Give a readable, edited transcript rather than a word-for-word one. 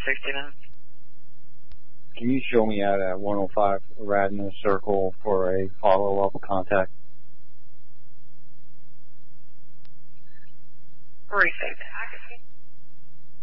69. Can you show me out at 105 Radnor Circle for a follow-up contact? Received.